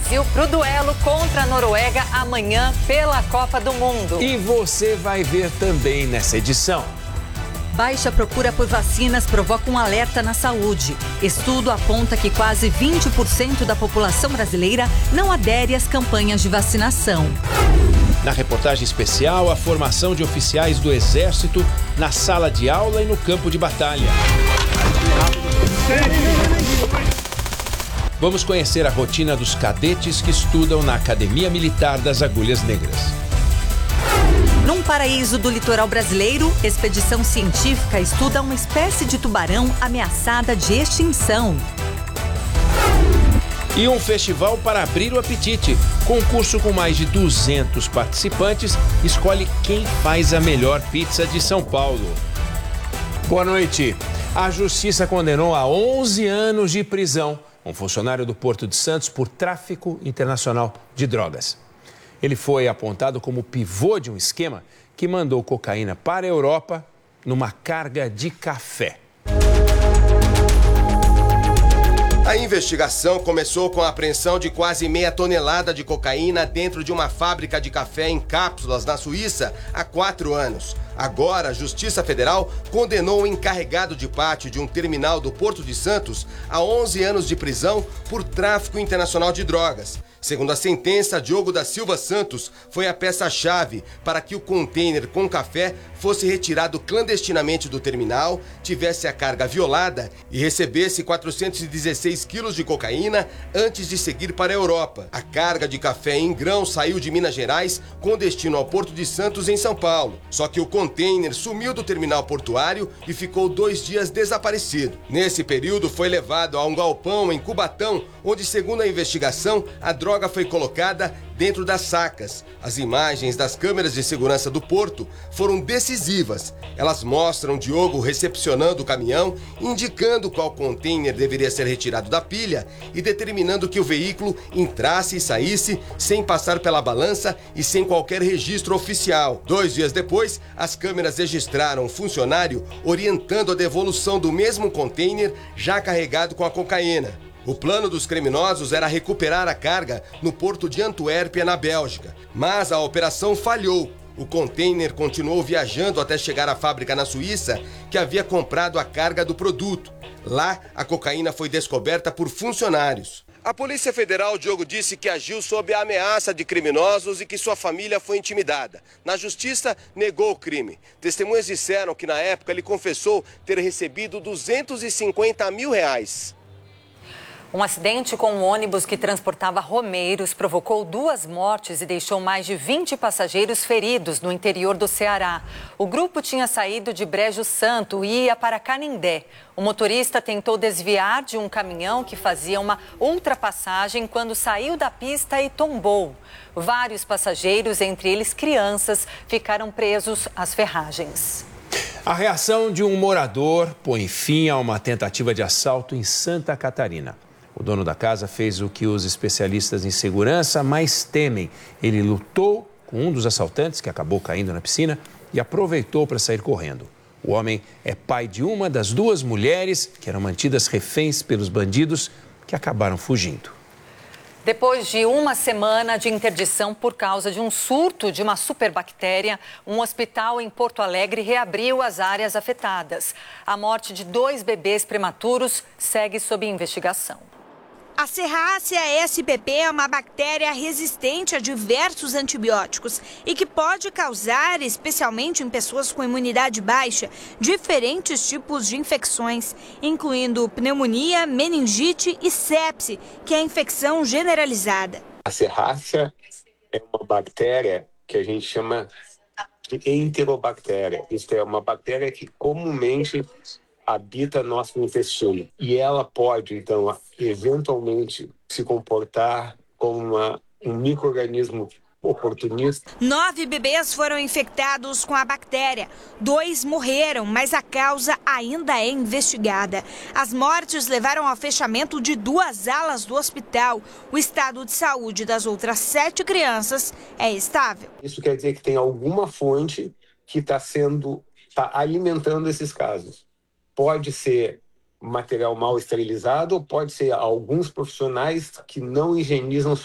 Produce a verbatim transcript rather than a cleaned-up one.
Brasil para o duelo contra a Noruega amanhã pela Copa do Mundo. E você vai ver também nessa edição. Baixa procura por vacinas provoca um alerta na saúde. Estudo aponta que quase vinte por cento da população brasileira não adere às campanhas de vacinação. Na reportagem especial, a formação de oficiais do Exército na sala de aula e no campo de batalha. Vamos conhecer a rotina dos cadetes que estudam na Academia Militar das Agulhas Negras. Num paraíso do litoral brasileiro, expedição científica estuda uma espécie de tubarão ameaçada de extinção. E um festival para abrir o apetite. Concurso com mais de duzentos participantes escolhe quem faz a melhor pizza de São Paulo. Boa noite. A Justiça condenou a onze anos de prisão um funcionário do Porto de Santos por tráfico internacional de drogas. Ele foi apontado como pivô de um esquema que mandou cocaína para a Europa numa carga de café. A investigação começou com a apreensão de quase meia tonelada de cocaína dentro de uma fábrica de café em cápsulas na Suíça há quatro anos. Agora, a Justiça Federal condenou o encarregado de pátio de um terminal do Porto de Santos a onze anos de prisão por tráfico internacional de drogas. Segundo a sentença, Diogo da Silva Santos foi a peça-chave para que o container com café fosse retirado clandestinamente do terminal, tivesse a carga violada e recebesse quatrocentos e dezesseis quilos de cocaína antes de seguir para a Europa. A carga de café em grão saiu de Minas Gerais com destino ao Porto de Santos, em São Paulo. Só que o container sumiu do terminal portuário e ficou dois dias desaparecido. Nesse período, foi levado a um galpão em Cubatão, onde, segundo a investigação, a droga foi colocada dentro das sacas. As imagens das câmeras de segurança do porto foram decisivas. Elas mostram Diogo recepcionando o caminhão, indicando qual container deveria ser retirado da pilha e determinando que o veículo entrasse e saísse sem passar pela balança e sem qualquer registro oficial. Dois dias depois, as câmeras registraram o funcionário orientando a devolução do mesmo container já carregado com a cocaína. O plano dos criminosos era recuperar a carga no porto de Antuérpia, na Bélgica. Mas a operação falhou. O container continuou viajando até chegar à fábrica na Suíça, que havia comprado a carga do produto. Lá, a cocaína foi descoberta por funcionários. A Polícia Federal, Diogo, disse que agiu sob a ameaça de criminosos e que sua família foi intimidada. Na Justiça, negou o crime. Testemunhas disseram que, na época, ele confessou ter recebido duzentos e cinquenta mil reais. Um acidente com um ônibus que transportava romeiros provocou duas mortes e deixou mais de vinte passageiros feridos no interior do Ceará. O grupo tinha saído de Brejo Santo e ia para Canindé. O motorista tentou desviar de um caminhão que fazia uma ultrapassagem quando saiu da pista e tombou. Vários passageiros, entre eles crianças, ficaram presos às ferragens. A reação de um morador põe fim a uma tentativa de assalto em Santa Catarina. O dono da casa fez o que os especialistas em segurança mais temem. Ele lutou com um dos assaltantes, que acabou caindo na piscina, e aproveitou para sair correndo. O homem é pai de uma das duas mulheres que eram mantidas reféns pelos bandidos que acabaram fugindo. Depois de uma semana de interdição por causa de um surto de uma superbactéria, um hospital em Porto Alegre reabriu as áreas afetadas. A morte de dois bebês prematuros segue sob investigação. A Serrácea S B P é uma bactéria resistente a diversos antibióticos e que pode causar, especialmente em pessoas com imunidade baixa, diferentes tipos de infecções, incluindo pneumonia, meningite e sepse, que é a infecção generalizada. A Serrácea é uma bactéria que a gente chama de enterobactéria. Isto é uma bactéria que comumente habita nosso intestino. E ela pode, então, eventualmente se comportar como uma, um micro-organismo oportunista. Nove bebês foram infectados com a bactéria. Dois morreram, mas a causa ainda é investigada. As mortes levaram ao fechamento de duas alas do hospital. O estado de saúde das outras sete crianças é estável. Isso quer dizer que tem alguma fonte que está sendo, está alimentando esses casos. Pode ser material mal esterilizado, pode ser alguns profissionais que não higienizam